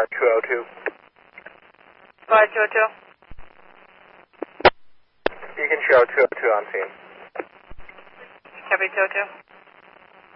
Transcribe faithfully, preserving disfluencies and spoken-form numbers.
air two oh two. Flight two oh two. You can show two oh two on scene. Copy two oh two.